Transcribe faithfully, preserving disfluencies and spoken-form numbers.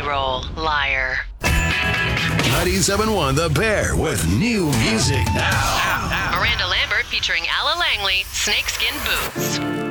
roll, liar. ninety-seven point one The Bear with new music now. Miranda Lambert featuring Alla Langley, Snakeskin Boots.